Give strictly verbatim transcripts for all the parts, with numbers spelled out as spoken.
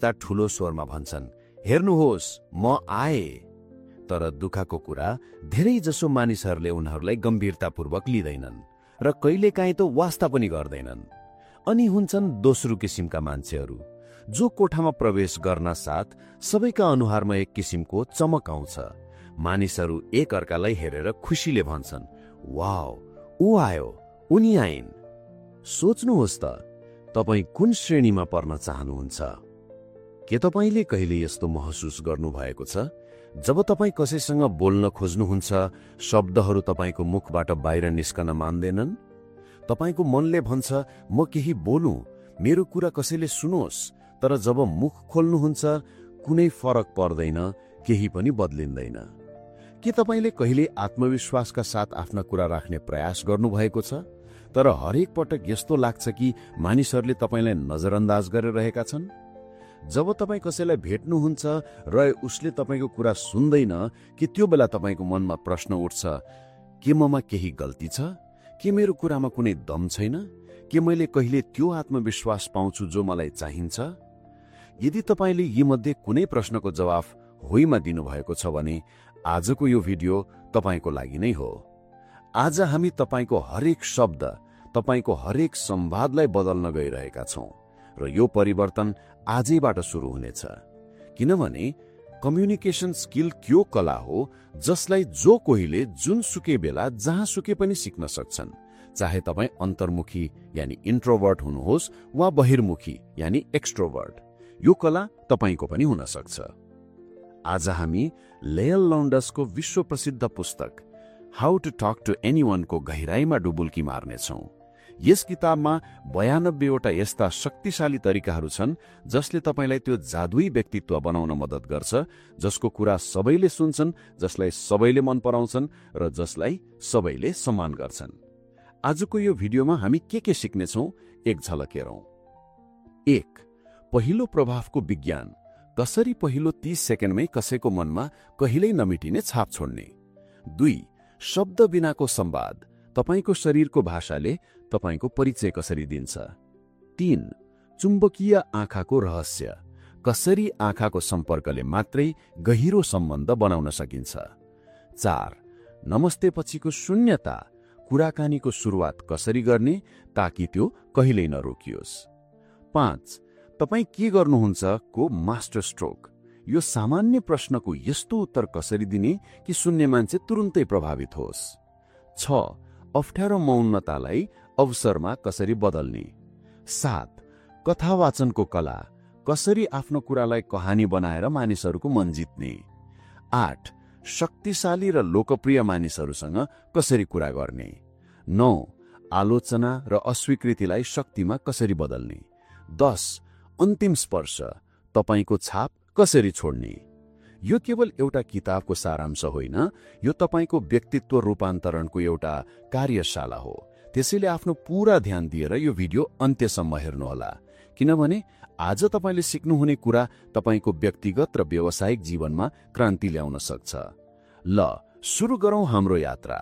यस्ता ठूलो स्वरमा भन्छन्, हेर्नुहोस् म आए। तर दुःखको कुरा धेरै जसो मानिसहरूले उनीहरूलाई गम्भीरतापूर्वक लिँदैनन् र कहिलेकाहीँ त वास्ता पनि गर्दैनन्। अनि हुन्छन् दोस्रो किसिमका मान्छेहरू जो कोठामा प्रवेश गर्न साथ सबैका अनुहारमा एक किसिमको चमक आउँछ। मानिसहरू एक अर्कालाई हेरेर खुसीले भन्छन्, वाउ, ऊ आयो, उनी आइन्। सोच्नुहोस् त, तपाईँ कुन श्रेणीमा पर्न चाहनुहुन्छ? के तपाईँले कहिले यस्तो महसुस गर्नुभएको छ जब तपाईँ कसैसँग बोल्न खोज्नुहुन्छ, शब्दहरू तपाईँको मुखबाट बाहिर निस्कन मान्दैनन्? तपाईँको मनले भन्छ, म केही बोलुँ, मेरो कुरा कसैले सुनोस्, तर जब मुख खोल्नुहुन्छ कुनै फरक पर्दैन, केही पनि बदलिँदैन। के तपाईँले कहिले आत्मविश्वासका साथ आफ्ना कुरा राख्ने प्रयास गर्नुभएको छ? तर हरेक पटक यस्तो लाग्छ कि मानिसहरूले तपाईँलाई नजरअन्दाज गरिरहेका छन्। जब तपाईँ कसैलाई भेट्नुहुन्छ र उसले तपाईँको कुरा सुन्दैन, कि त्यो बेला तपाईँको मनमा प्रश्न उठ्छ, के ममा केही गल्ती छ? के मेरो कुरामा कुनै दम छैन? के मैले कहिले त्यो आत्मविश्वास पाउँछु जो मलाई चाहिन्छ? यदि तपाईँले यी मध्ये कुनै प्रश्नको जवाफ होइमा दिनुभएको छ भने आजको यो भिडियो तपाईँको लागि नै हो। आज हामी तपाईँको हरेक शब्द, तपाईँको हरेक संवादलाई बदल्न गइरहेका छौं र यो परिवर्तन आजैबाट सुरु हुनेछ। किनभने कम्युनिकेसन स्किल त्यो कला हो जसलाई जो कोहीले जुनसुकै बेला जहाँसुकै पनि सिक्न सक्छन्, चाहे तपाईँ अन्तर्मुखी यानी इन्ट्रोभर्ट हुनुहोस् वा बहिर्मुखी यानी एक्सट्रोभर्ट। यो कला तपाईँको पनि हुन सक्छ। आज हामी लेयल लन्डसको विश्व प्रसिद्ध पुस्तक how to talk to anyone को गहिराईमा डुबुल्की मार्नेछौं। यस किताबमा बयानब्बेवटा यस्ता शक्तिशाली तरिकाहरू छन् जसले तपाईँलाई त्यो जादुई व्यक्तित्व बनाउन मद्दत गर्छ जसको कुरा सबैले सुन्छन्, जसलाई सबैले मन पराउँछन् र जसलाई सबैले सम्मान गर्छन्। आजको यो भिडियोमा हामी के के सिक्नेछौं, एक झलक हेरौं। एक, पहिलो प्रभावको विज्ञान, कसरी पहिलो तीस सेकेन्डमै कसैको मनमा कहिल्यै नमिटिने छाप छोड्ने। दुई, शब्द बिनाको संवाद, तपाईँको शरीरको भाषाले तपाईँको परिचय कसरी दिन्छ। तीन, चुम्बकीय आँखाको रहस्य, कसरी आँखाको सम्पर्कले मात्रै गहिरो सम्बन्ध बनाउन सकिन्छ। चार, नमस्ते पछिको शून्यता, कुराकानीको सुरुवात कसरी गर्ने ताकि त्यो कहिल्यै नरोकियोस्। पाँच, तपाईँ के गर्नुहुन्छ को मास्टर स्ट्रोक, यो सामान्य प्रश्नको यस्तो उत्तर कसरी दिने कि सुन्ने मान्छे तुरुन्तै प्रभावित होस्। छ, अप्ठ्यारो मौनतालाई अवसरमा कसरी बदल्ने। सात, कथावाचनको कला, कसरी आफ्नो कुरालाई कहानी बनाएर मानिसहरूको मन जित्ने। आठ, शक्तिशाली र लोकप्रिय मानिसहरूसँग कसरी कुरा गर्ने। नौ, आलोचना र अस्वीकृतिलाई शक्तिमा कसरी बदल्ने। दस, अन्तिम स्पर्श, तपाईँको छाप कसरी छोड्ने। यो केवल एउटा किताबको सारांश होइन, यो तपाईँको व्यक्तित्व रूपान्तरणको एउटा कार्यशाला हो। त्यसैले आफ्नो पूरा ध्यान दिएर यो भिडियो अन्त्यसम्म हेर्नुहोला, किनभने आज तपाईँले सिक्नुहुने कुरा तपाईँको व्यक्तिगत र व्यावसायिक जीवनमा क्रान्ति ल्याउन सक्छ। ल सुरु गरौं हाम्रो यात्रा।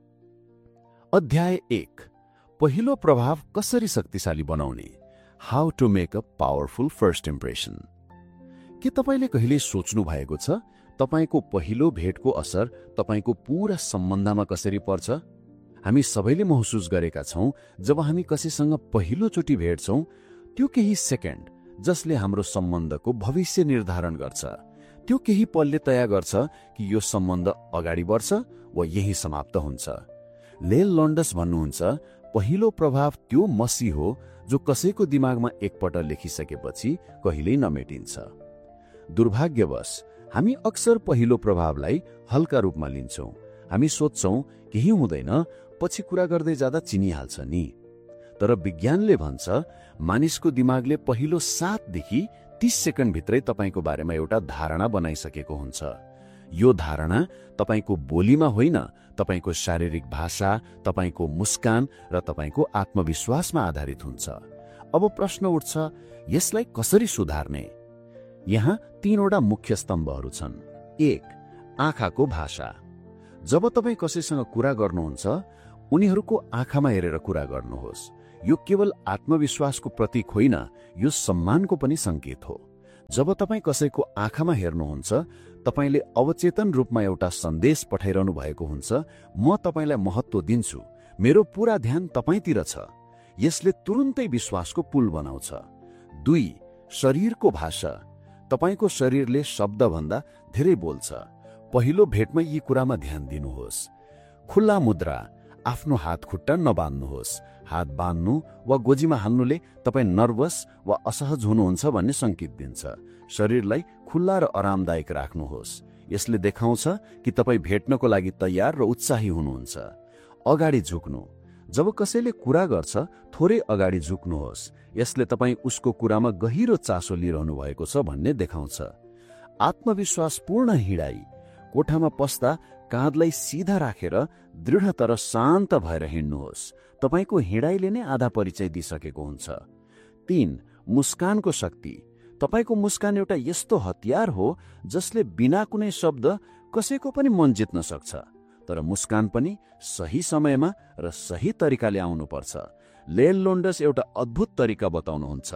अध्याय एक, पहिलो प्रभाव कसरी शक्तिशाली बनाउने, how to make a powerful first impression. के तपाईँले कहिले सोच्नु भएको छ तपाईँको पहिलो भेटको असर तपाईँको पूरा सम्बन्धमा कसरी पर्छ? हामी सबैले महसुस गरेका छौं जब हामी कसैसँग पहिलोचोटि भेट्छौं, त्यो केही सेकेन्ड जसले हाम्रो सम्बन्धको भविष्य निर्धारण गर्छ। त्यो केही पलले तय गर्छ कि यो सम्बन्ध अगाडि बढ्छ वा यही समाप्त हुन्छ। लेयल लन्डस भन्नुहुन्छ, पहिलो प्रभाव त्यो मसी हो जो कसैको दिमागमा एकपल्ट लेखिसकेपछि कहिल्यै नमेटिन्छ। दुर्भाग्यवश हामी अक्सर पहिलो प्रभावलाई हल्का रूपमा लिन्छौं। हामी सोच्छौं केही हुँदैन, पछि कुरा गर्दै जाँदा चिनिहाल्छ नि। तर विज्ञानले भन्छ मानिसको दिमागले पहिलो सातदेखि तीस सेकेन्ड भित्रै तपाईँको बारेमा एउटा धारणा बनाइसकेको हुन्छ। यो धारणा तपाईँको बोलीमा होइन, तपाईँको शारीरिक भाषा, तपाईँको मुस्कान र तपाईँको आत्मविश्वासमा आधारित हुन्छ। अब प्रश्न उठ्छ, यसलाई कसरी सुधार्ने? यहाँ तीनवटा मुख्य स्तम्भहरू छन्। एक, आँखाको भाषा। जब तपाईँ कसैसँग कुरा गर्नुहुन्छ, उनीहरूको आँखामा हेरेर कुरा गर्नुहोस्। यो केवल आत्मविश्वासको प्रतीक होइन, यो सम्मानको पनि संकेत हो। जब तपाईँ कसैको आँखामा हेर्नुहुन्छ, तपाईँले अवचेतन रूपमा एउटा सन्देश पठाइरहनु भएको हुन्छ, म तपाईँलाई महत्त्व दिन्छु, मेरो पूरा ध्यान तपाईँतिर छ। यसले तुरुन्तै विश्वासको पुल बनाउँछ। दुई, शरीरको भाषा। तपाईँको शरीरले शब्दभन्दा धेरै बोल्छ। पहिलो भेटमै यी कुरामा ध्यान दिनुहोस्। खुल्ला मुद्रा। आफ्नो हात खुट्टा नबान्नुहोस्। हात बान्नु वा गोजीमा हाल्नुले तपाईँ नर्भस वा असहज हुनुहुन्छ भन्ने सङ्केत दिन्छ। शरीरलाई खुल्ला र आरामदायक राख्नुहोस्। यसले देखाउँछ कि तपाईँ भेट्नको लागि तयार र उत्साही हुनुहुन्छ। अगाडि झुक्नु। जब कसैले कुरा गर्छ, थोरै अगाडि झुक्नुहोस्। यसले तपाईँ उसको कुरामा गहिरो चासो लिइरहनु भएको छ भन्ने देखाउँछ। आत्मविश्वासपूर्ण हिँडाइ। कोठामा पस्दा काँधलाई सिधा राखेर दृढ तर शान्त भएर हिँड्नुहोस्। तपाईँको हिँडाइले नै आधा परिचय दिइसकेको हुन्छ। तीन, मुस्कानको शक्ति। तपाईँको मुस्कान एउटा यस्तो हतियार हो जसले बिना कुनै शब्द कसैको पनि मन जित्न सक्छ। तर मुस्कान पनि सही समयमा र सही तरिकाले आउनुपर्छ। लेल लोन्डस एउटा अद्भुत तरिका बताउनुहुन्छ।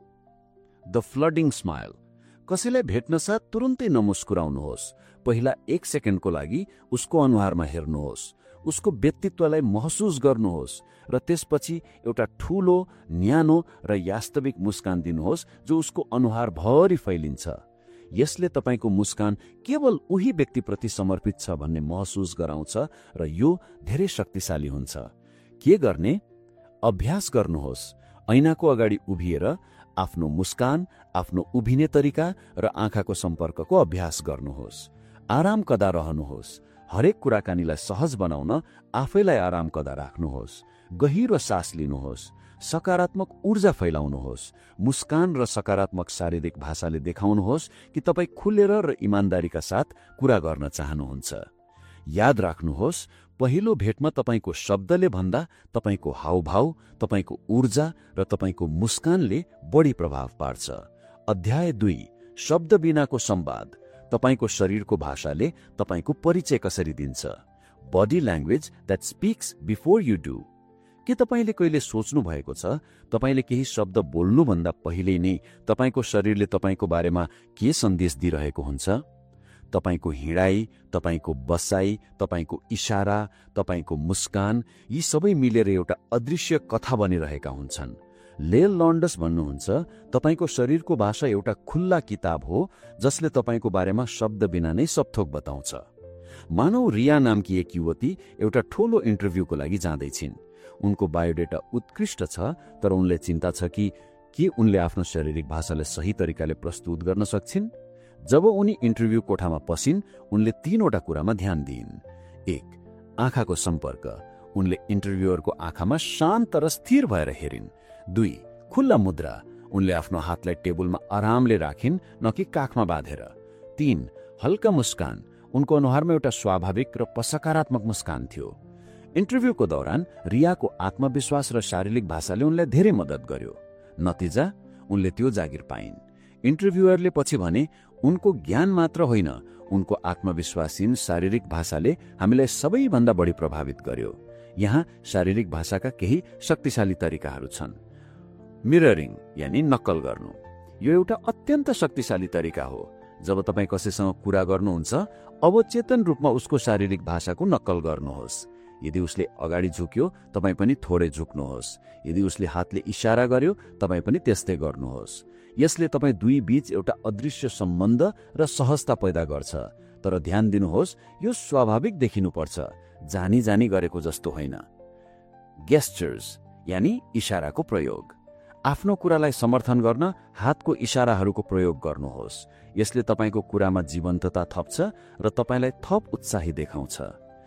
The flooding smile. कसैलाई भेट्न साथ तुरुन्तै नमुस्कुराउनुहोस्। पहिला एक सेकेन्डको लागि उसको अनुहारमा हेर्नुहोस्, उसको व्यक्तित्वलाई महसुस गर्नुहोस् र त्यसपछि एउटा ठूलो, न्यानो र वास्तविक मुस्कान दिनुहोस् जो उसको अनुहारभरि फैलिन्छ। यसले तपाईँको मुस्कान केवल उही व्यक्तिप्रति समर्पित छ भन्ने महसुस गराउँछ र यो धेरै शक्तिशाली हुन्छ। के गर्ने? अभ्यास गर्नुहोस्। ऐनाको अगाडि उभिएर आफ्नो मुस्कान, आफ्नो उभिने तरिका र आँखाको सम्पर्कको अभ्यास गर्नुहोस्। आराम कदा रहनुहोस्। हरेक कुराकानीलाई सहज बनाउन आफैलाई आराम कदा राख्नुहोस्। गहिरो सास लिनुहोस्। सकारात्मक ऊर्जा फैलाउनुहोस्। मुस्कान र सकारात्मक शारीरिक भाषाले देखाउनुहोस् कि तपाईँ खुलेर र इमान्दारीका साथ कुरा गर्न चाहनुहुन्छ। याद राख्नुहोस्, पहिलो भेटमा तपाईँको शब्दले भन्दा तपाईँको हावभाव, तपाईँको ऊर्जा र तपाईँको मुस्कानले बढी प्रभाव पार्छ। अध्याय दुई, शब्द बिनाको संवाद। तपाईँको शरीरको भाषाले तपाईँको परिचय कसरी दिन्छ? Body language that speaks before you do. के तपाईँले कहिले सोच्नु भएको छ, तपाईँले केही शब्द बोल्नुभन्दा पहिले नै तपाईँको शरीरले तपाईँको बारेमा के सन्देश दिइरहेको हुन्छ? तपाईँको हिँडाइ, तपाईँको बसाइ, तपाईँको इशारा, तपाईँको मुस्कान, यी सबै मिलेर एउटा अदृश्य कथा बनिरहेका हुन्छन्। लेल लन्डस भन्नुहुन्छ, तपाईँको शरीरको भाषा एउटा खुल्ला किताब हो जसले तपाईँको बारेमा शब्द बिना नै सबथोक बताउँछ। मानव रिया नामकी एक युवती एउटा ठूलो इन्टरभ्यूको लागि जाँदैछिन्। उनको बायोडेटा उत्कृष्ट छ, तर उनले चिन्ता छ कि के उनले आफ्नो शारीरिक भाषालाई सही तरिकाले प्रस्तुत गर्न सक्छिन्। जब उनी इन्टरभ्यू कोठामा पसिन्, उनले तीनवटा कुरामा ध्यान दिइन्। एक, आँखाको सम्पर्क। उनले इन्टरभ्युअरको आँखामा शान्त र स्थिर भएर हेरिन्। दुई, खुल्ला मुद्रा। उनले आफ्नो हातलाई टेबलमा आरामले राखिन्, न कि काखमा बाँधेर। तीन, हल्का मुस्कान। उनको अनुहारमा एउटा स्वाभाविक र सकारात्मक मुस्कान थियो। इन्टरभ्यूको दौरान रियाको आत्मविश्वास र शारीरिक भाषाले उनलाई धेरै मद्दत गर्यो। नतिजा, उनले त्यो जागिर पाइन्। इन्टरभ्युअरले पछि भने, उनको ज्ञान मात्र होइन, उनको आत्मविश्वासहीन शारीरिक भाषाले हामीलाई सबैभन्दा बढी प्रभावित गर्यो। यहाँ शारीरिक भाषाका केही शक्तिशाली तरिकाहरू छन्। मिररिङ यानि नक्कल गर्नु। यो एउटा अत्यन्त शक्तिशाली तरिका हो। जब तपाईँ कसैसँग कुरा गर्नुहुन्छ, अवचेतन रूपमा उसको शारीरिक भाषाको नक्कल गर्नुहोस्। यदि उसले अगाडि झुक्यो, तपाईँ पनि थोरै झुक्नुहोस्। यदि उसले हातले इशारा गर्यो, तपाईँ पनि त्यस्तै गर्नुहोस्। यसले तपाईँ दुई बीच एउटा अदृश्य सम्बन्ध र सहजता पैदा गर्छ। तर ध्यान दिनुहोस्, यो स्वाभाविक देखिनुपर्छ, जानी जानी गरेको जस्तो होइन। गेस्चर्स यानि इशाराको प्रयोग। आफ्नो कुरालाई समर्थन गर्न हातको इशाराहरूको प्रयोग गर्नुहोस्। यसले तपाईँको कुरामा जीवन्तता थप्छ र तपाईँलाई थप उत्साही देखाउँछ।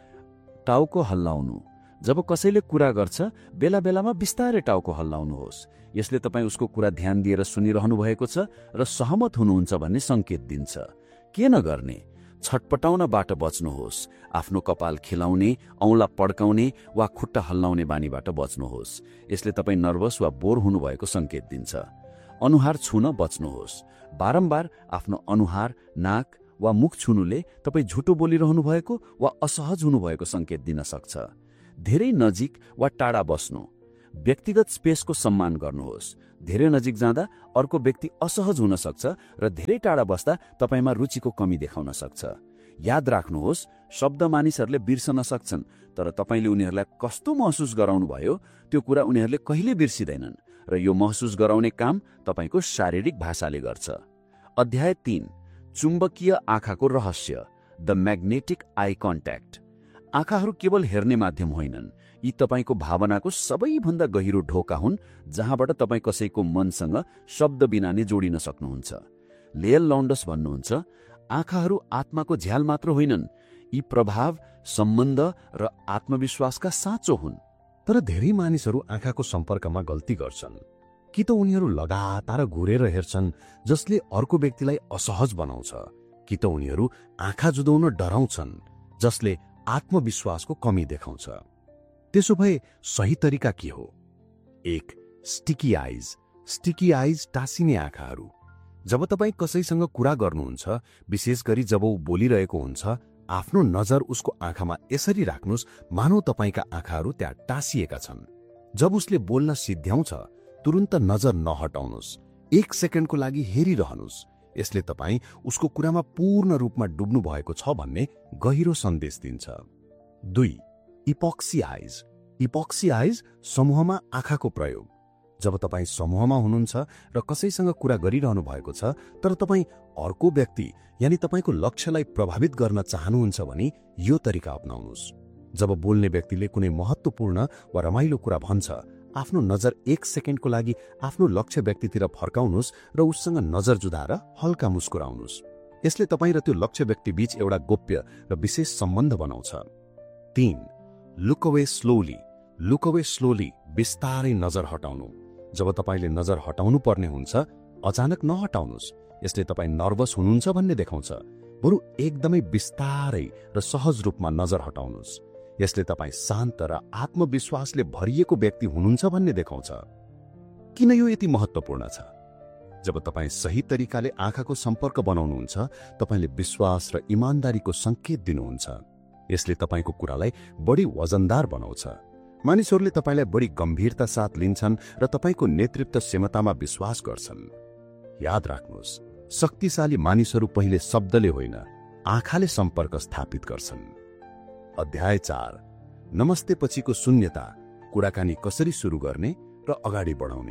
टाउको हल्लाउनु। जब कसैले कुरा गर्छ, बेला बेलामा बिस्तारै टाउको हल्लाउनुहोस्। यसले तपाईँ उसको कुरा ध्यान दिएर सुनिरहनु भएको छ र सहमत हुनुहुन्छ भन्ने सङ्केत दिन्छ। के नगर्ने? छटपटाउनबाट बच्नुहोस्। आफ्नो कपाल खिलाउने, औँला पड्काउने वा खुट्टा हल्लाउने बानीबाट बच्नुहोस्। यसले तपाईँ नर्भस वा बोर हुनुभएको सङ्केत दिन्छ। अनुहार छुन बच्नुहोस्। बारम्बार आफ्नो अनुहार, नाक वा मुख छुनुले तपाईँ झुटो बोलिरहनु भएको वा असहज हुनुभएको सङ्केत दिन सक्छ। धेरै नजिक वा टाढा बस्नु। व्यक्तिगत स्पेसको सम्मान गर्नुहोस्। धेरै नजिक जाँदा अर्को व्यक्ति असहज हुन सक्छ र धेरै टाढा बस्दा तपाईमा रुचिको कमी देखाउन सक्छ। याद राख्नुहोस्, शब्द मानिसहरूले बिर्सन सक्छन्, तर तपाईले उनीहरूलाई कस्तो महसुस गराउनु भयो त्यो कुरा उनीहरूले कहिले बिर्सिँदैनन्, र यो महसुस गराउने काम तपाईको शारीरिक भाषाले गर्छ। अध्याय तीन, चुम्बकीय आँखाको रहस्य, द म्याग्नेटिक आई कन्ट्याक्ट। आँखाहरू केवल हेर्ने माध्यम होइनन्, यी तपाईको भावनाको सबैभन्दा गहिरो ढोका हुन्, जहाँबाट तपाई कसैको मनसँग शब्द बिना नै जोडिन सक्नुहुन्छ। लेयल लन्डस भन्नुहुन्छ, आँखाहरू आत्माको झ्याल मात्र होइनन्, यी प्रभाव, सम्बन्ध र आत्मविश्वासका साँचो हुन्। तर धेरै मानिसहरू आँखाको सम्पर्कमा गल्ती गर्छन्। कि त उनीहरू लगातार घुरेर हेर्छन् जसले अर्को व्यक्तिलाई असहज बनाउँछ, कि त उनीहरू आँखा जुदाउन डराउँछन् जसले आत्मविश्वासको कमी देखाउँछ। त्यसो भए सही तरिका के हो? एक, स्टिकी आइज। स्टिकी आइज टाँसिने आँखाहरू। जब तपाईँ कसैसँग कुरा गर्नुहुन्छ, विशेष गरी जब ऊ बोलिरहेको हुन्छ, आफ्नो नजर उसको आँखामा यसरी राख्नुहोस् मानौ तपाईँका आँखाहरू त्यहाँ टाँसिएका छन्। जब उसले बोल्न सिद्ध्याउँछ, तुरुन्त नजर नहटाउनुहोस्, एक सेकेन्डको लागि हेरिरहनुहोस्। यसले तपाईँ उसको कुरामा पूर्ण रूपमा डुब्नु भएको छ भन्ने गहिरो सन्देश दिन्छ। दुई, इपोक्सी आइज। इपोक्सी आइज समूहमा आँखाको प्रयोग। जब तपाईँ समूहमा हुनुहुन्छ र कसैसँग कुरा गरिरहनु भएको छ, तर तपाईँ अर्को व्यक्ति यानि तपाईँको लक्ष्यलाई प्रभावित गर्न चाहनुहुन्छ भने यो तरिका अपनाउनुहोस्। जब बोल्ने व्यक्तिले कुनै महत्त्वपूर्ण वा रमाइलो कुरा भन्छ, आफ्नो नजर एक सेकेन्डको लागि आफ्नो लक्ष्य व्यक्तितिर फर्काउनुहोस् र उससँग नजर जुदाएर हल्का मुस्कुराउनुहोस्। यसले तपाईँ र त्यो लक्ष्य व्यक्ति बीच एउटा गोप्य र विशेष सम्बन्ध बनाउँछ। तीन, look away slowly. Look away slowly, बिस्तारै नजर हटाउनु। जब तपाईँले नजर हटाउनु पर्ने हुन्छ, अचानक नहटाउनुहोस्। यसले तपाईँ नर्भस हुनुहुन्छ भन्ने देखाउँछ। बरु एकदमै बिस्तारै र सहज रूपमा नजर हटाउनुहोस्। यसले तपाईँ शान्त र आत्मविश्वासले भरिएको व्यक्ति हुनुहुन्छ भन्ने देखाउँछ। किन यो यति महत्त्वपूर्ण छ? जब तपाईँ सही तरिकाले आँखाको सम्पर्क बनाउनुहुन्छ, तपाईँले विश्वास र इमान्दारीको सङ्केत दिनुहुन्छ। यसले तपाईँको कुरालाई बढी वजनदार बनाउँछ। मानिसहरूले तपाईँलाई बढी गम्भीरता साथ लिन्छन् र तपाईँको नेतृत्व क्षमतामा विश्वास गर्छन्। याद राख्नुहोस्, शक्तिशाली मानिसहरू पहिले शब्दले होइन, आँखाले सम्पर्क स्थापित गर्छन्। अध्याय चार, नमस्ते पछिको शून्यता, कुराकानी कसरी सुरु गर्ने र अगाडि बढाउने।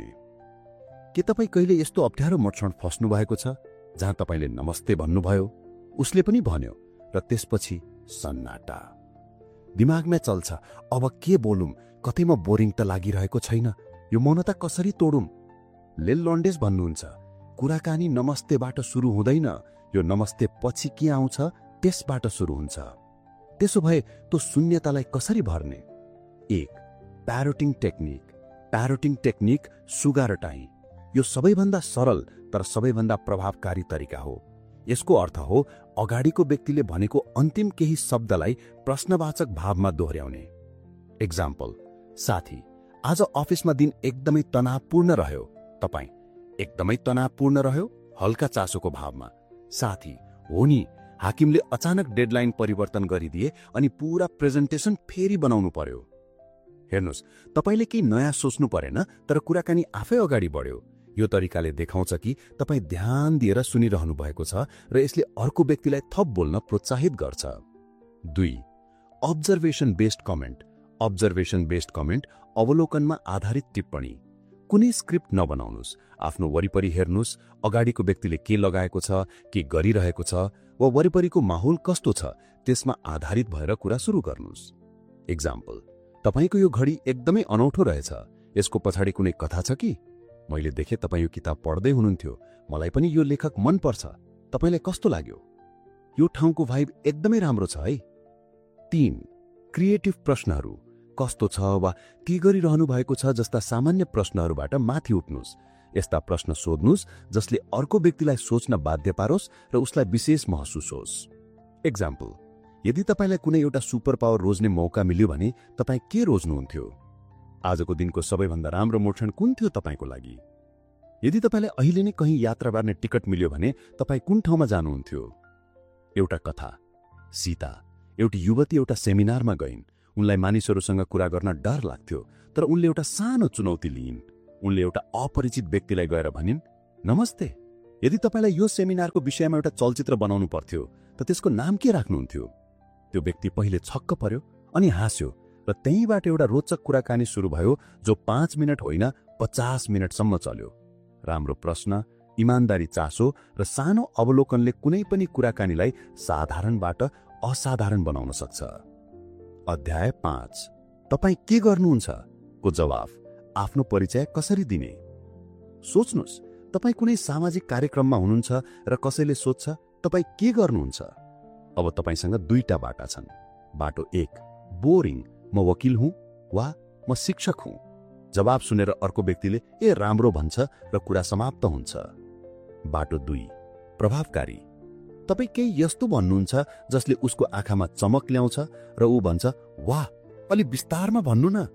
के तपाईँ कहिले यस्तो अप्ठ्यारो मर्छण फस्नु भएको छ जहाँ तपाईँले नमस्ते भन्नुभयो, उसले पनि भन्यो, र त्यसपछि सन्नाटा। दिमागमा चल्छ, अब के बोलौं, कतैमा बोरिङ त लागिरहेको छैन, यो मौनता कसरी तोडौं? लेल लन्डेस भन्नुहुन्छ, कुराकानी नमस्तेबाट सुरु हुँदैन, यो नमस्ते पछि के आउँछ त्यसबाट सुरु हुन्छ। त्यसो भए त्यो शून्यतालाई कसरी भर्ने? एक, प्यारोटिङ टेक्निक। प्यारोटिङ टेक्निक सुगारटाई। यो सबैभन्दा सरल तर सबैभन्दा प्रभावकारी तरिका हो। यसको अर्थ हो अगाडिको व्यक्तिले भनेको अन्तिम केही शब्दलाई प्रश्नवाचक भावमा दोहोर्याउने। एक्जाम्पल, साथी, आज अफिसमा दिन एकदमै तनावपूर्ण रह्यो। तपाईँ, एकदमै तनावपूर्ण रह्यो, हल्का चासोको भावमा। साथी, हो नि, हाकिमले अचानक डेडलाइन परिवर्तन गरिदिए अनि पूरा प्रेजेन्टेसन फेरि बनाउनु पर्यो। हेर्नुहोस्, तपाईँले केही नयाँ सोच्नु परेन, तर कुराकानी आफै अगाडि बढ्यो। यो तरिकाले देखाउँछ कि तपाईँ ध्यान दिएर सुनिरहनु भएको छ र यसले अर्को व्यक्तिलाई थप बोल्न प्रोत्साहित गर्छ। दुई, observation based comment. Observation based comment, अवलोकनमा आधारित टिप्पणी। कुनै स्क्रिप्ट नबनाउनुहोस्, आफ्नो वरिपरि हेर्नुहोस्, अगाडिको व्यक्तिले के लगाएको छ, के गरिरहेको छ वा वरिपरिको माहौल कस्तो छ, त्यसमा आधारित भएर कुरा सुरु गर्नुहोस्। एक्जाम्पल, तपाईँको यो घडी एकदमै अनौठो रहेछ, यसको पछाडि कुनै कथा छ कि? मैले देखेँ तपाईँ यो किताब पढ्दै हुनुहुन्थ्यो, मलाई पनि यो लेखक मनपर्छ, तपाईँलाई कस्तो लाग्यो? यो ठाउँको भाइब एकदमै राम्रो छ है। तीन, क्रिएटिभ प्रश्नहरू। कस्तो छ वा के गरिरहनु भएको छ जस्ता सामान्य प्रश्नहरूबाट माथि उठ्नुहोस्। यस्ता प्रश्न सोध्नुहोस् जसले अर्को व्यक्तिलाई सोच्न बाध्य पारोस् र उसलाई विशेष महसुस होस्। एक्जाम्पल, यदि तपाईँलाई कुनै एउटा सुपर पावर रोज्ने मौका मिल्यो भने तपाईँ के रोज्नुहुन्थ्यो? आजको दिनको सबैभन्दा राम्रो मोडक्षण कुन थियो तपाईँको लागि? यदि तपाईँलाई अहिले नै कहीँ यात्रा गर्ने टिकट मिल्यो भने तपाईँ कुन ठाउँमा जानुहुन्थ्यो? एउटा कथा, सीता, एउटी युवती एउटा सेमिनारमा गइन्। उनलाई मानिसहरूसँग कुरा गर्न डर लाग्थ्यो, तर उनले एउटा सानो चुनौती लिइन्। उनले एउटा अपरिचित व्यक्तिलाई गएर भनिन्, नमस्ते, यदि तपाईँलाई यो सेमिनारको विषयमा एउटा चलचित्र बनाउनु पर्थ्यो त त्यसको नाम के राख्नुहुन्थ्यो? त्यो व्यक्ति पहिले छक्क पर्यो अनि हाँस्यो र त्यहीँबाट एउटा रोचक कुराकानी सुरु भयो जो पाँच मिनट होइन पचास मिनटसम्म चल्यो। राम्रो प्रश्न, इमान्दारी चासो र सानो अवलोकनले कुनै पनि कुराकानीलाई साधारणबाट असाधारण बनाउन सक्छ। अध्याय पाँच, तपाईँ के गर्नुहुन्छ को जवाफ, आफ्नो परिचय कसरी दिने। सोच्नुहोस्, तपाईँ कुनै सामाजिक कार्यक्रममा हुनुहुन्छ र कसैले सोध्छ तपाईँ के गर्नुहुन्छ। अब तपाईँसँग दुईटा बाटा छन्। बाटो एक, बोरिङ, म वकिल हुँ वा म शिक्षक हुँ। जवाब सुनेर अर्को व्यक्तिले ए राम्रो भन्छ र कुरा समाप्त हुन्छ। बाटो दुई, प्रभावकारी, तपाईँ केही यस्तो भन्नुहुन्छ जसले उसको आँखामा चमक ल्याउँछ र ऊ भन्छ वाह, अलि विस्तारमा भन्नु न।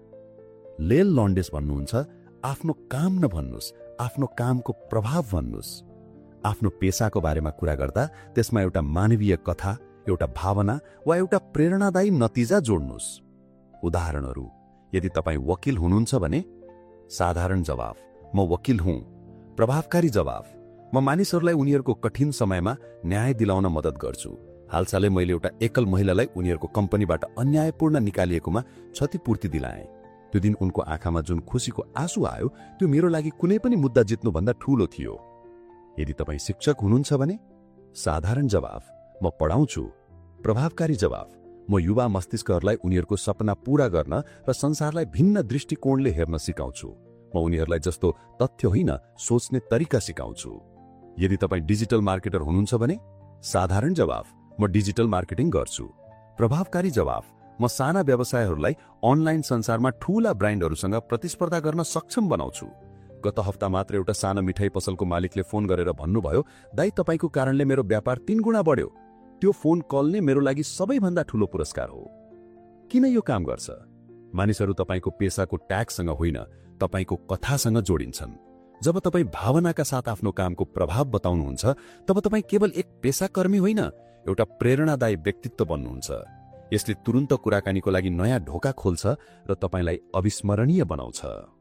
लेल लन्डेस भन्नुहुन्छ, आफ्नो काम नभन्नुहोस्, आफ्नो कामको प्रभाव भन्नुहोस्। आफ्नो पेसाको बारेमा कुरा गर्दा त्यसमा एउटा मानवीय कथा, एउटा भावना वा एउटा प्रेरणादायी नतिजा जोड्नुहोस्। उदाहरणहरू, यदि तपाईँ वकिल हुनुहुन्छ भने साधारण जवाफ, म वकिल हुँ। प्रभावकारी जवाफ, म मानिसहरूलाई उनीहरूको कठिन समयमा न्याय दिलाउन मद्दत गर्छु। हालसालै मैले एउटा एकल महिलालाई उनीहरूको कम्पनीबाट अन्यायपूर्ण निकालिएकोमा क्षतिपूर्ति दिलाएँ। त्यो दिन उनको आँखामा जुन खुसीको आँसु आयो त्यो मेरो लागि कुनै पनि मुद्दा जित्नुभन्दा ठूलो थियो। यदि तपाईँ शिक्षक हुनुहुन्छ भने साधारण जवाफ, म पढाउँछु। प्रभावकारी जवाफ, म युवा मस्तिष्कहरूलाई उनीहरूको सपना पूरा गर्न र संसारलाई भिन्न दृष्टिकोणले हेर्न सिकाउँछु। म उनीहरूलाई जस्तो तथ्य होइन, सोच्ने तरिका सिकाउँछु। यदि तपाईँ डिजिटल मार्केटर हुनुहुन्छ भने साधारण जवाफ, म डिजिटल मार्केटिङ गर्छु। प्रभावकारी जवाफ, म साना व्यवसायहरूलाई अनलाइन संसारमा ठूला ब्रान्डहरूसँग प्रतिस्पर्धा गर्न सक्षम बनाउँछु। गत हप्ता मात्र एउटा सानो मिठाई पसलको मालिकले फोन गरेर भन्नुभयो, दाइ तपाईँको कारणले मेरो व्यापार तीन गुणा बढ्यो। त्यो फोन कल नै मेरो लागि सबैभन्दा ठूलो पुरस्कार हो। किन यो काम गर्छ? मानिसहरू तपाईँको पेसाको ट्यागसँग होइन, तपाईँको कथासँग जोडिन्छन्। जब तपाईँ भावनाका साथ आफ्नो कामको प्रभाव बताउनुहुन्छ तब तपाईँ केवल एक पेसाकर्मी होइन, एउटा प्रेरणादायी व्यक्तित्व बन्नुहुन्छ। यसले तुरुन्त कुराकानीको लागि नयाँ ढोका खोल्छ र तपाईँलाई अविस्मरणीय बनाउँछ।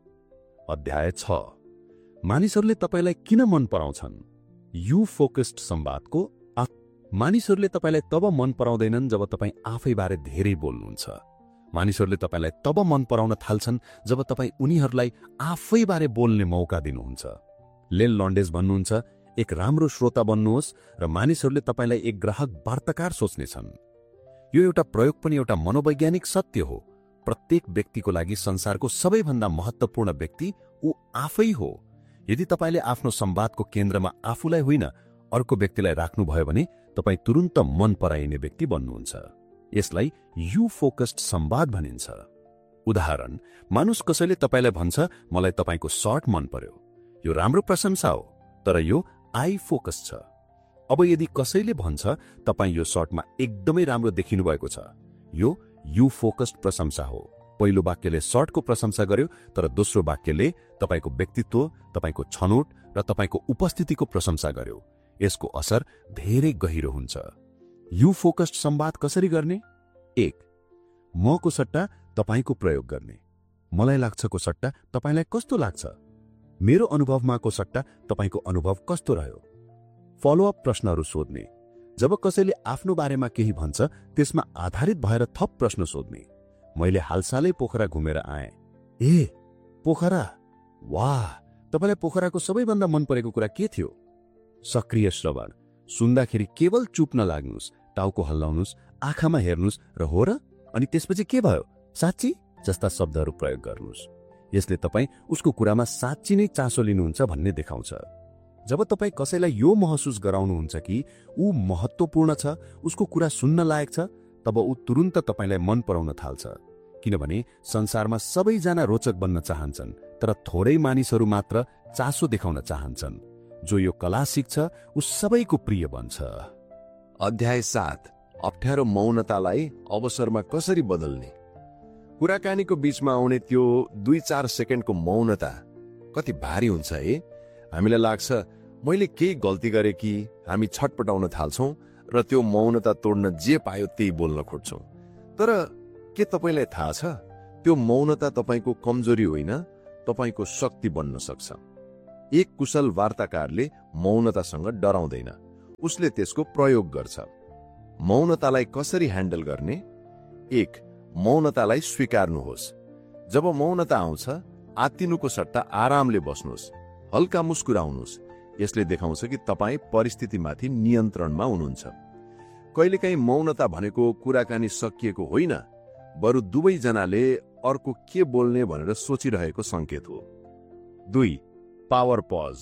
अध्याय छ, मानिसहरूले तपाईँलाई किन मन पराउँछन्। यु फोकस्ड संवादको आ मानिसहरूले तपाईँलाई तब मन पराउँदैनन् जब तपाईँ आफैबारे धेरै बोल्नुहुन्छ। मानिसहरूले तपाईँलाई तब मन पराउन थाल्छन् जब तपाईँ उनीहरूलाई आफैबारे बोल्ने मौका दिनुहुन्छ। लेल लन्डेस भन्नुहुन्छ, एक राम्रो श्रोता बन्नुहोस् र मानिसहरूले तपाईँलाई एक ग्राहक वार्ताकार सोच्नेछन्। यो एउटा प्रयोग पनि एउटा मनोवैज्ञानिक सत्य हो। प्रत्येक व्यक्तिको लागि संसारको सबैभन्दा महत्त्वपूर्ण व्यक्ति ऊ आफै हो। यदि तपाईँले आफ्नो संवादको केन्द्रमा आफूलाई होइन अर्को व्यक्तिलाई राख्नुभयो भने तपाईँ तुरुन्त मन पराइने व्यक्ति बन्नुहुन्छ। यसलाई यु फोकस्ड संवाद भनिन्छ। उदाहरण, मानुस कसैले तपाईँलाई भन्छ मलाई तपाईँको सर्ट मन पर्यो। यो राम्रो प्रशंसा हो, तर यो आई फोकस छ। अब यदि कसैले भन्छ तपाईँ यो सर्टमा एकदमै राम्रो देखिनु भएको छ, यो यु फोकस्ड प्रशंसा हो। पहिलो वाक्यले सर्टको प्रशंसा गर्यो, तर दोस्रो वाक्यले तपाईँको व्यक्तित्व, तपाईँको छनौट र तपाईँको उपस्थितिको प्रशंसा गर्यो। यसको असर धेरै गहिरो हुन्छ। यु फोकस्ड संवाद कसरी गर्ने? एक, मको सट्टा तपाईँको प्रयोग गर्ने। मलाई लाग्छको सट्टा तपाईँलाई कस्तो लाग्छ? मेरो अनुभवमाको सट्टा तपाईँको अनुभव कस्तो रह्यो? फलोअप प्रश्नहरू सोध्ने। जब कसैले आफ्नो बारेमा केही भन्छ त्यसमा आधारित भएर थप प्रश्न सोध्ने। मैले हालसालै पोखरा घुमेर आएँ। ए पोखरा, वाह, तपाईँलाई पोखराको सबैभन्दा मन परेको कुरा के थियो? सक्रिय श्रवण, सुन्दाखेरि केवल चुप नलाग्नुहोस्, टाउको हल्लाउनुहोस्, आँखामा हेर्नुहोस् र हो र अनि त्यसपछि के भयो, साँच्ची जस्ता शब्दहरू प्रयोग गर्नुहोस्। यसले तपाईँ उसको कुरामा साँच्ची नै चासो लिनुहुन्छ भन्ने देखाउँछ। जब तपाईँ कसैलाई यो महसुस गराउनुहुन्छ कि ऊ महत्त्वपूर्ण छ, उसको कुरा सुन्न लायक छ, तब ऊ तुरुन्त तपाईँलाई मन पराउन थाल्छ। किनभने संसारमा सबैजना रोचक बन्न चाहन्छन्, तर थोरै मानिसहरू मात्र चासो देखाउन चाहन्छन्। जो यो कला सिक्छ ऊ सबैको प्रिय बन्छ। अध्याय सात, अप्ठ्यारो मौनतालाई अवसरमा कसरी बदल्ने। कुराकानीको बीचमा आउने त्यो दुई चार सेकेन्डको मौनता कति भारी हुन्छ है। हामीलाई लाग्छ मैले केही गल्ती गरेँ कि हामी छटपटाउन थाल्छौँ र त्यो मौनता तोड्न जे पायो त्यही बोल्न खोज्छौँ। तर के तपाईँलाई थाहा छ, त्यो मौनता तपाईँको कमजोरी होइन, तपाईँको शक्ति बन्न सक्छ। एक कुशल वार्ताकारले मौनतासँग डराउँदैन, उसले त्यसको प्रयोग गर्छ। मौनतालाई कसरी ह्यान्डल गर्ने? एक, मौनतालाई स्वीकार्नुहोस्। जब मौनता आउँछ, आत्तिनुको सट्टा आरामले बस्नुहोस्, हल्का मुस्कुराउनुहोस्। यसले देखाउँछ कि तपाईँ परिस्थितिमाथि नियन्त्रणमा हुनुहुन्छ। कहिलेकाहीँ मौनता भनेको कुराकानी सकिएको होइन, बरु दुवैजनाले अर्को के बोल्ने भनेर सोचिरहेको संकेत हो। दुई, पावर पज।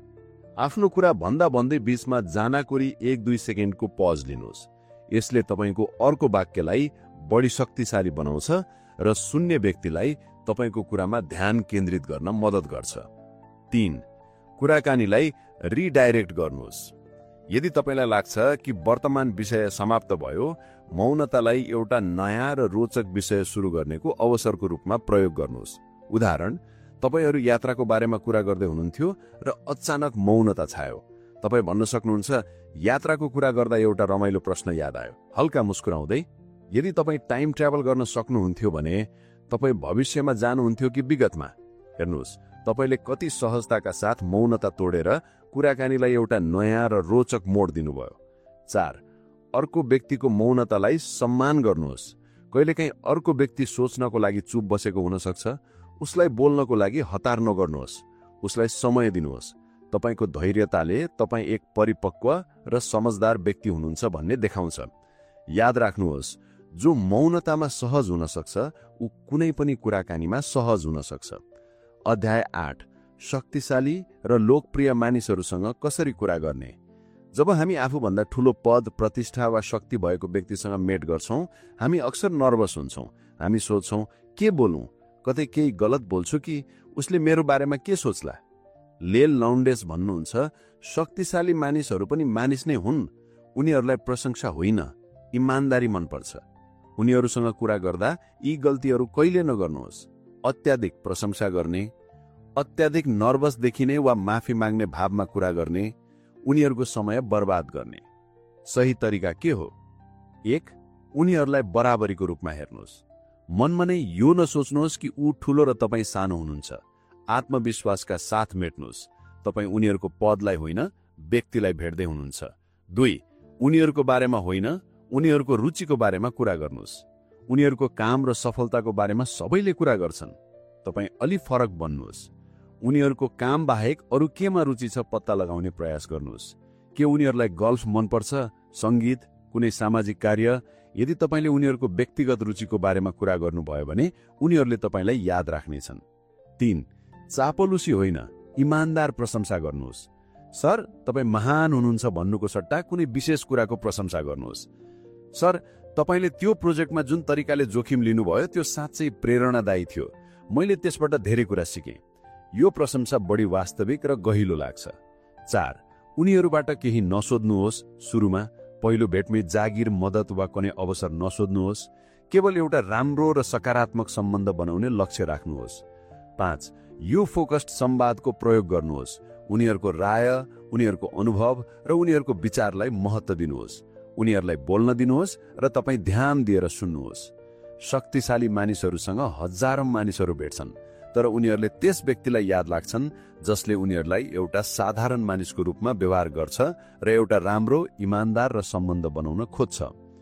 आफ्नो कुरा भन्दा भन्दै बीचमा जानाकोरी एक दुई सेकेन्डको पज लिनुहोस्। यसले तपाईँको अर्को वाक्यलाई बढी शक्तिशाली बनाउँछ र सुन्ने व्यक्तिलाई तपाईँको कुरामा ध्यान केन्द्रित गर्न मद्दत गर्छ। तीन, कुराकानीलाई रिडाइरेक्ट गर्नुहोस्। यदि तपाईँलाई लाग्छ कि वर्तमान विषय समाप्त भयो, मौनतालाई एउटा नयाँ र रोचक विषय सुरु गर्नेको अवसरको रूपमा प्रयोग गर्नुहोस्। उदाहरण, तपाईँहरू यात्राको बारेमा कुरा गर्दै हुनुहुन्थ्यो र अचानक मौनता छायो। तपाईँ भन्न सक्नुहुन्छ, यात्राको कुरा गर्दा एउटा रमाइलो प्रश्न याद आयो, हल्का मुस्कुराउँदै। यदि तपाईँ टाइम ट्राभल गर्न सक्नुहुन्थ्यो भने तपाईँ भविष्यमा जानुहुन्थ्यो कि विगतमा? हेर्नुहोस्, तपाईँले कति सहजताका साथ मौनता तोडेर कुराकानीलाई एउटा नयाँ र रोचक मोड दिनुभयो। चार, अर्को व्यक्तिको मौनतालाई सम्मान गर्नुहोस्। कहिलेकाहीँ अर्को व्यक्ति सोच्नको लागि चुप बसेको हुन सक्छ। उसलाई बोल्नको लागि हतार नगर्नुहोस्, उसलाई समय दिनुहोस्। तपाईँको धैर्यताले तपाईँ एक परिपक्व र समझदार व्यक्ति हुनुहुन्छ भन्ने देखाउँछ। याद राख्नुहोस्, जो मौनतामा सहज हुन सक्छ, ऊ कुनै पनि कुराकानीमा सहज हुन सक्छ। अध्याय आठ, शक्तिशाली र लोकप्रिय मानिसहरूसँग कसरी कुरा गर्ने। जब हामी आफूभन्दा ठूलो पद, प्रतिष्ठा वा शक्ति भएको व्यक्तिसँग मेट गर्छौं, हामी अक्सर नर्भस हुन्छौं। हामी सोच्छौं, के बोलौं, कतै केही गलत बोल्छु कि उसले मेरो बारेमा के सोच्ला। लेल लाउन्डेस भन्नुहुन्छ, शक्तिशाली मानिसहरू पनि मानिस नै हुन्। उनीहरूलाई प्रशंसा होइन, इमानदारी मनपर्छ। उनीहरूसँग कुरा गर्दा यी गल्तीहरू कहिले नगर्नुहोस्। अत्याधिक प्रशंसा गर्ने, अत्याधिक नर्भस देखिने वा माफी माग्ने भावमा कुरा गर्ने, उनीहरूको समय बर्बाद गर्ने। सही तरिका के हो? एक, उनीहरूलाई बराबरीको रूपमा हेर्नुहोस्। मनमा नै यो नसोच्नुहोस् कि ऊ ठूलो र तपाईँ सानो हुनुहुन्छ। आत्मविश्वासका साथ मेट्नुहोस्। तपाईँ उनीहरूको पदलाई होइन, व्यक्तिलाई भेट्दै हुनुहुन्छ। दुई, उनीहरूको बारेमा होइन, उनीहरूको रुचिको बारेमा कुरा गर्नुहोस्। उनीहरूको काम र सफलताको बारेमा सबैले कुरा गर्छन्। तपाईँ अलि फरक बन्नुहोस्। उनीहरूको काम बाहेक अरू केमा रुचि छ पत्ता लगाउने प्रयास गर्नुहोस्। के उनीहरूलाई गल्फ मनपर्छ, सङ्गीत, कुनै सामाजिक कार्य? यदि तपाईँले उनीहरूको व्यक्तिगत रुचिको बारेमा कुरा गर्नुभयो भने उनीहरूले तपाईँलाई याद राख्नेछन्। तीन, चापलुसी होइन, इमानदार प्रशंसा गर्नुहोस्। सर, तपाईँ महान हुनुहुन्छ भन्नुको सट्टा कुनै विशेष कुराको प्रशंसा गर्नुहोस्। सर, तपाईँले त्यो प्रोजेक्टमा जुन तरिकाले जोखिम लिनुभयो त्यो साँच्चै प्रेरणादायी थियो। मैले त्यसबाट धेरै कुरा सिकेँ। यो प्रशंसा बढी वास्तविक र गहिलो लाग्छ। चार, उनीहरूबाट केही नसोध्नुहोस्। सुरुमा पहिलो भेटमै जागिर, मद्दत वा कुनै अवसर नसोध्नुहोस्। केवल एउटा राम्रो र सकारात्मक सम्बन्ध बनाउने लक्ष्य राख्नुहोस्। पाँच, यो फोकस्ड संवादको प्रयोग गर्नुहोस्। उनीहरूको राय, उनीहरूको अनुभव र उनीहरूको विचारलाई महत्त्व दिनुहोस्। उनीहरूलाई बोल्न दिनुहोस् र तपाईँ ध्यान दिएर सुन्नुहोस्। शक्तिशाली मानिसहरूसँग हजारौं मानिसहरू भेट्छन्, तर उनीहरूले त्यस व्यक्तिलाई याद लाग्छन् जसले उनीहरूलाई एउटा साधारण मानिसको रूपमा व्यवहार गर्छ र एउटा राम्रो, इमानदार र सम्बन्ध बनाउन खोज्छ।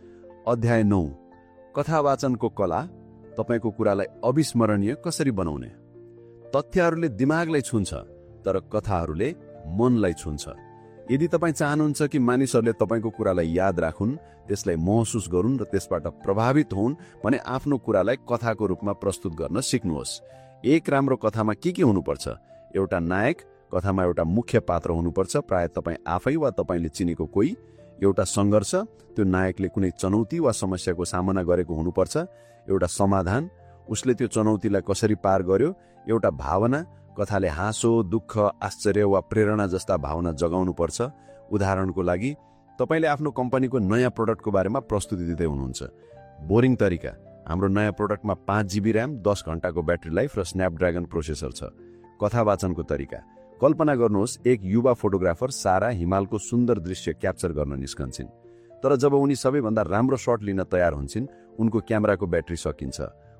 अध्याय नौ, कथावाचनको कला। तपाईँको कुरालाई अविस्मरणीय कसरी बनाउने। तथ्यहरूले दिमागलाई छुन्छ, तर कथाहरूले मनलाई छुन्छ। यदि तपाईँ चाहनुहुन्छ कि मानिसहरूले तपाईँको कुरालाई याद राखुन्, त्यसलाई महसुस गरून् र त्यसबाट प्रभावित हुन् भने आफ्नो कुरालाई कथाको रूपमा प्रस्तुत गर्न सिक्नुहोस्। एक राम्रो कथामा के के हुनुपर्छ? एउटा नायक, कथामा एउटा मुख्य पात्र हुनुपर्छ, प्राय तपाईँ आफै वा तपाईँले चिनेको कोही। एउटा सङ्घर्ष, त्यो नायकले कुनै चुनौती वा समस्याको सामना गरेको हुनुपर्छ। एउटा समाधान, उसले त्यो चुनौतीलाई कसरी पार गर्यो। एउटा भावना, कथाले हाँसो, दुःख, आश्चर्य वा प्रेरणा जस्ता भावना जगाउनु पर्छ। उदाहरणको लागि, तपाईँले आफ्नो कम्पनीको नयाँ प्रोडक्टको बारेमा प्रस्तुति दिँदै हुनुहुन्छ। बोरिङ तरिका, हाम्रो नयाँ प्रोडक्टमा पाँच जिबी ऱ्याम, दस घण्टाको ब्याट्री लाइफ र स्न्यापड्रागन प्रोसेसर छ। कथावाचनको तरिका, कल्पना गर्नुहोस् एक युवा फोटोग्राफर सारा हिमालको सुन्दर दृश्य क्याप्चर गर्न निस्कन्छन्, तर जब उनी सबैभन्दा राम्रो शट लिन तयार हुन्छन्, उनको क्यामेराको ब्याट्री सकिन्छ।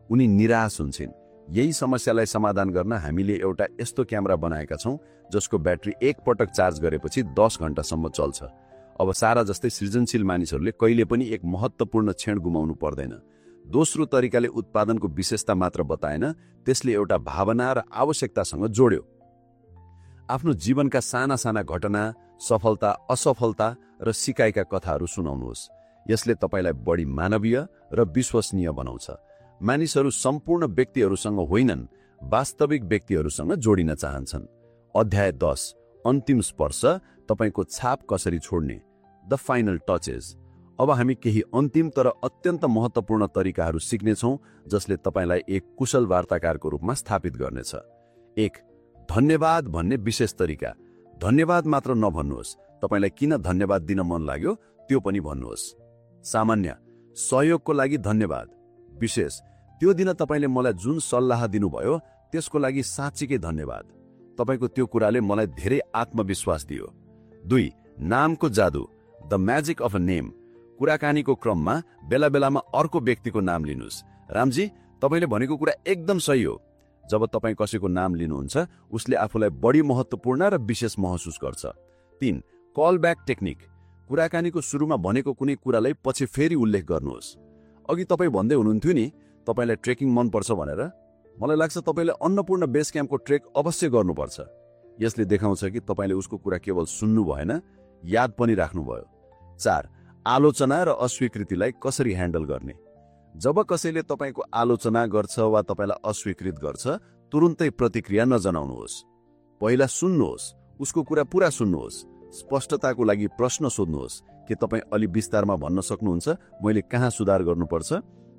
उनी निराश हुन्छन्। यही समस्यालाई समाधान गर्न हामीले एउटा यस्तो क्यामेरा बनाएका छौँ जसको ब्याट्री एक पटक चार्ज गरेपछि दस घण्टासम्म चल्छ। अब सारा जस्तै सृजनशील मानिसहरूले कहिले पनि एक महत्त्वपूर्ण क्षण गुमाउनु पर्दैन। दोस्रो तरिकाले उत्पादनको विशेषता मात्र बताएन, त्यसले एउटा भावना र आवश्यकतासँग जोड्यो। आफ्नो जीवनका साना साना घटना, सफलता, असफलता र सिकाइका कथाहरू सुनाउनुहोस्। यसले तपाईँलाई बढी मानवीय र विश्वसनीय बनाउँछ। मानिसहरू सम्पूर्ण व्यक्तिहरूसँग होइनन्, वास्तविक व्यक्तिहरूसँग जोडिन चाहन्छन्। अध्याय दस, अन्तिम स्पर्श, तपाईँको छाप कसरी छोड्ने, द फाइनल टचेस। अब हामी केही अन्तिम तर अत्यन्त महत्त्वपूर्ण तरिकाहरू सिक्नेछौँ जसले तपाईँलाई एक कुशल वार्ताकारको रूपमा स्थापित गर्नेछ। एक, धन्यवाद भन्ने विशेष तरिका। धन्यवाद मात्र नभन्नुहोस्, तपाईँलाई किन धन्यवाद दिन मन लाग्यो त्यो पनि भन्नुहोस्। सामान्य, सहयोगको लागि धन्यवाद। विशेष, त्यो दिन तपाईँले मलाई जुन सल्लाह दिनुभयो त्यसको लागि साँच्चीकै धन्यवाद। तपाईँको त्यो कुराले मलाई धेरै आत्मविश्वास दियो। दुई, नामको जादु, the magic of a name. कुराकानीको क्रममा बेला बेलामा अर्को व्यक्तिको नाम लिनुहोस्। रामजी, तपाईँले भनेको कुरा एकदम सही हो। जब तपाईँ कसैको नाम लिनुहुन्छ उसले आफूलाई बढी महत्त्वपूर्ण र विशेष महसुस गर्छ। तीन, कल ब्याक टेक्निक। कुराकानीको सुरुमा भनेको कुनै कुरालाई पछि फेरि उल्लेख गर्नुहोस्। अघि तपाईँ भन्दै हुनुहुन्थ्यो नि तपाईँलाई ट्रेकिङ मनपर्छ भनेर। मलाई लाग्छ तपाईँले अन्नपूर्ण बेस क्याम्पको ट्रेक अवश्य गर्नुपर्छ। यसले देखाउँछ कि तपाईँले उसको कुरा केवल सुन्नु भएन, याद पनि राख्नुभयो। चार, आलोचना र अस्वीकृतिलाई कसरी ह्यान्डल गर्ने। जब कसैले तपाईँको आलोचना गर्छ वा तपाईँलाई अस्वीकृत गर्छ, तुरुन्तै प्रतिक्रिया नजनाउनुहोस्। पहिला सुन्नुहोस्, उसको कुरा पुरा सुन्नुहोस्। स्पष्टताको लागि प्रश्न सोध्नुहोस्, के तपाईँ अलि विस्तारमा भन्न सक्नुहुन्छ, मैले कहाँ सुधार गर्नुपर्छ।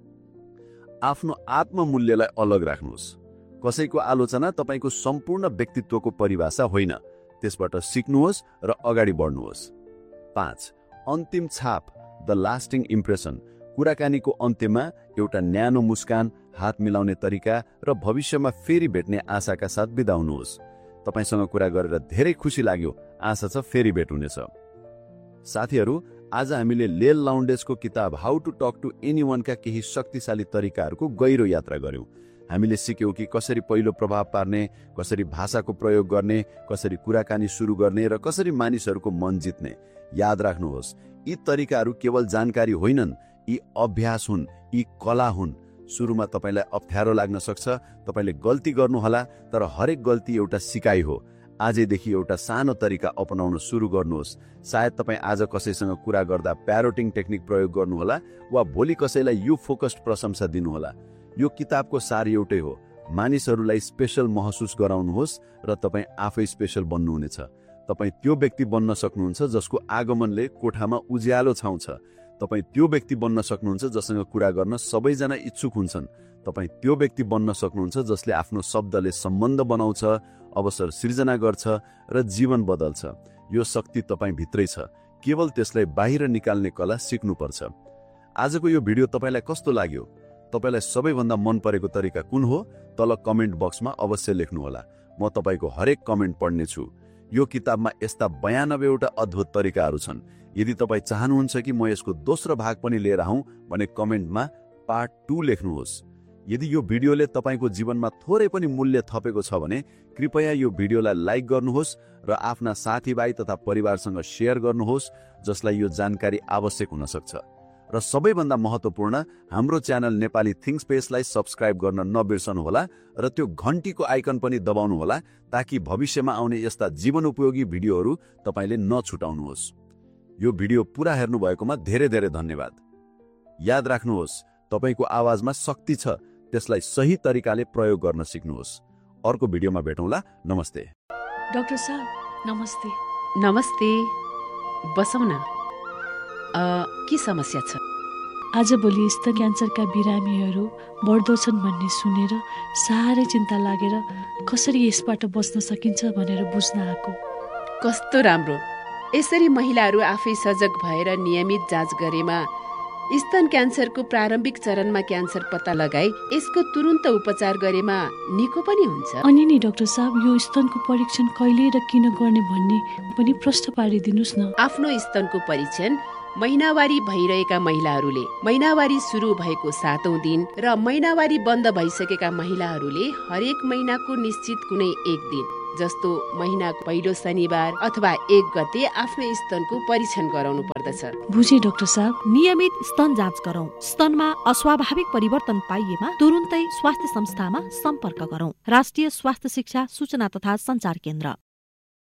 आफ्नो आत्ममूल्यलाई अलग राख्नुहोस्। कसैको आलोचना तपाईँको सम्पूर्ण व्यक्तित्वको परिभाषा होइन, त्यसबाट सिक्नुहोस् र अगाडि बढ्नुहोस्। पाँच, अन्तिम छाप, द लास्टिङ इम्प्रेसन। कुराकानीको अन्त्यमा एउटा न्यानो मुस्कान, हात मिलाउने तरिका र भविष्यमा फेरि भेट्ने आशाका साथ बिदा हुनुहोस्। तपाईँसँग कुरा गरेर धेरै खुसी लाग्यो, आशा छ फेरि भेट हुनेछ। साथीहरू, आज हामीले लेल लाउन्डेजको किताब हाउ टु टक टु एनीवनका केही शक्तिशाली तरिकाहरूको गहिरो यात्रा गर्यौं। हामीले सिक्यौं कि कसरी पहिलो प्रभाव पार्ने, कसरी भाषाको प्रयोग गर्ने, कसरी कुराकानी सुरु गर्ने र कसरी मानिसहरूको मन जित्ने। याद राख्नुहोस्, यी तरिकाहरू केवल जानकारी होइनन्, यी अभ्यास हुन्, यी कला हुन्। सुरुमा तपाईलाई अप्ठ्यारो लाग्न सक्छ, तपाईले गल्ती गर्नुहोला, तर हरेक गल्ती एउटा सिकाइ हो। आजैदेखि एउटा सानो तरिका अपनाउन सुरु गर्नुहोस्। सायद तपाईँ आज कसैसँग कुरा गर्दा प्यारोटिङ टेक्निक प्रयोग गर्नुहोला वा भोलि कसैलाई यो फोकस्ड प्रशंसा दिनुहोला। यो किताबको सार एउटै हो, मानिसहरूलाई स्पेशल महसुस गराउनुहोस् र तपाईँ आफै स्पेशल बन्नुहुनेछ। तपाईँ त्यो व्यक्ति बन्न सक्नुहुन्छ जसको आगमनले कोठामा उज्यालो छाउँछ। तपाईँ त्यो व्यक्ति बन्न सक्नुहुन्छ जसँग कुरा गर्न सबैजना इच्छुक हुन्छन्। तपाईँ त्यो व्यक्ति बन्न सक्नुहुन्छ जसले आफ्नो शब्दले सम्बन्ध बनाउँछ, अवसर सिर्जना गर्छ र जीवन बदल्छ। यो शक्ति तपाईँ भित्रै छ, केवल त्यसलाई बाहिर निकाल्ने कला सिक्नुपर्छ। आजको यो भिडियो तपाईँलाई कस्तो लाग्यो? तपाईँलाई सबैभन्दा मन परेको तरिका कुन हो? तल कमेन्ट बक्समा अवश्य लेख्नुहोला। म तपाईँको हरेक कमेन्ट पढ्नेछु। यो किताबमा यस्ता बयानब्बेवटा अद्भुत तरिकाहरू छन्। यदि तपाईँ चाहनुहुन्छ कि म यसको दोस्रो भाग पनि लिएर आउँ भने कमेन्टमा पार्ट टू लेख्नुहोस्। यदि यो भिडियोले तपाईँको जीवनमा थोरै पनि मूल्य थपेको छ भने कृपया यो भिडियोलाई लाइक गर्नुहोस् र आफ्ना साथीभाइ तथा परिवारसँग शेयर गर्नुहोस् जसलाई यो जानकारी आवश्यक हुन सक्छ। र सबैभन्दा महत्त्वपूर्ण, हाम्रो च्यानल नेपाली थिङ्क स्पेसलाई सब्स्क्राइब गर्न नबिर्सनुहोला र त्यो घन्टीको आइकन पनि दबाउनुहोला ताकि भविष्यमा आउने यस्ता जीवन उपयोगी भिडियोहरू तपाईँले नछुटाउनुहोस्। यो भिडियो पुरा हेर्नु भएकोमा धेरै धेरै धन्यवाद। याद राख्नुहोस्, तपाईँको आवाजमा शक्ति छ, त्यसलाई सही तरिकाले प्रयोग गर्न सिक्नुहोस्। अर्को भिडियोमा भेटौँला। नमस्ते डाक्टर साहब। नमस्ते। नमस्ते, बसौँ न। के समस्या छ? आजभोलि स्तन क्यान्सरका बिरामीहरू बढ्दो छन् भन्ने सुनेर साह्रै चिन्ता लागेर कसरी यसबाट बच्न सकिन्छ भनेर बुझ्न आएको। कस्तो राम्रो! यसरी महिलाहरू आफै सजग भएर नियमित जाँच गरेमा स्तन क्यान्सरको प्रारम्भिक चरणमा क्यान्सर पत्ता लगाई यसको तुरुन्त उपचार गरेमा निको पनि हुन्छ। अनि नि डाक्टर साहब, यो स्तनको परीक्षण कहिले र किन गर्ने भन्ने पनि प्रश्न पारिदिनुस् न। आफ्नो स्तनको परीक्षण महिनावारी भइरहेका महिलाहरूले महिनावारी सुरु भएको सातौं दिन र महिनावारी बन्द भइसकेका महिलाहरूले हरेक महिनाको निश्चित कुनै एक दिन जस्तो महिनाको पहिलो शनिबार अथवा एक गते आफ्नो स्तनको परीक्षण गराउनु पर्दछ। बुझे डाक्टर साहब। नियमित स्तन जाँच गरौं। स्तनमा अस्वाभाविक परिवर्तन पाइएमा तुरुन्तै स्वास्थ्य संस्थामा सम्पर्क गरौं। राष्ट्रिय स्वास्थ्य शिक्षा सूचना तथा संचार केन्द्र।